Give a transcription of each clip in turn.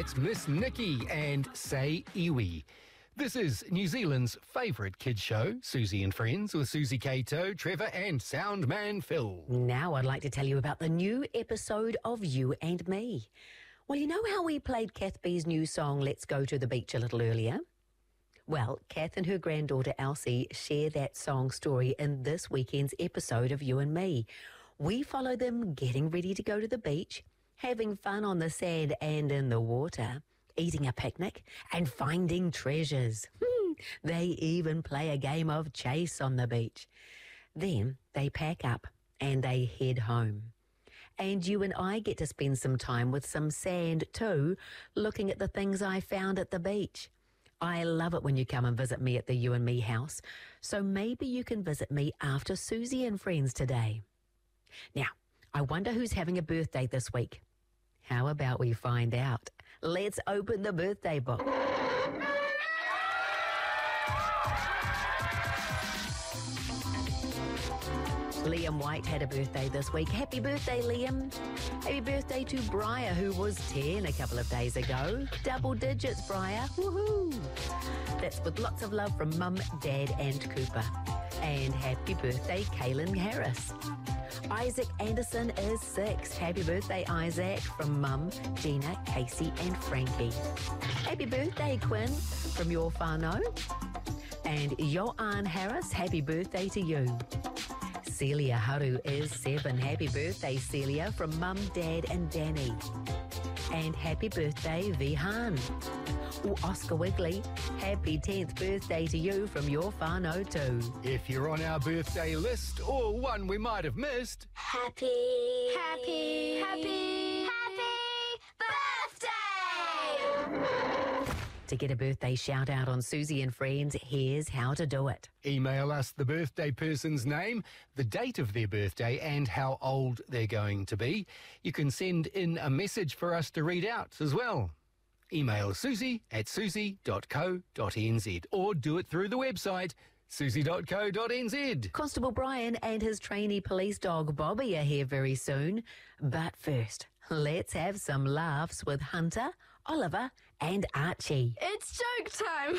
That's Miss Nikki and Say Iwi. This is New Zealand's favourite kids show, Susie and Friends, with Susie Cato, Trevor and Soundman Phil. Now I'd like to tell you about the new episode of You and Me. Well, you know how we played Kath B's new song, Let's Go to the Beach, a little earlier? Well, Kath and her granddaughter Elsie share that song story in this weekend's episode of You and Me. We follow them getting ready to go to the beach, having fun on the sand and in the water, eating a picnic and finding treasures. They even play a game of chase on the beach. Then they pack up and they head home. And you and I get to spend some time with some sand too, looking at the things I found at the beach. I love it when you come and visit me at the You and Me house, so maybe you can visit me after Susie and Friends today. Now, I wonder who's having a birthday this week. How about we find out? Let's open the birthday book. Liam White had a birthday this week. Happy birthday, Liam. Happy birthday to Briar, who was 10 a couple of days ago. Double digits, Briar. Woohoo! That's with lots of love from Mum, Dad and Cooper. And happy birthday, Kaylin Harris. Isaac Anderson is 6. Happy birthday, Isaac, from Mum, Gina, Casey and Frankie. Happy birthday, Quinn, from your whānau. And Joanne Harris, happy birthday to you. Celia Haru is 7. Happy birthday, Celia, from Mum, Dad and Danny. And happy birthday, Vihan. Oscar Wigley, happy 10th birthday to you from your whānau too. If you're on our birthday list or one we might have missed, Happy birthday! To get a birthday shout out on Susie and Friends, here's how to do it. email us the birthday person's name, the date of their birthday and how old they're going to be. You can send in a message for us to read out as well. Email susie@susie.co.nz or do it through the website susie.co.nz. Constable Brian and his trainee police dog Bobby are here very soon. But first, let's have some laughs with Hunter, Oliver and Archie. It's joke time!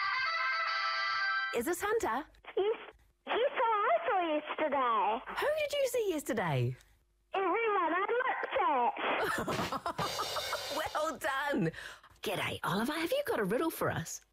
Is this Hunter? Yes, I saw yesterday. Who did you see yesterday? Everyone I looked at. Well done. G'day, Oliver. Have you got a riddle for us?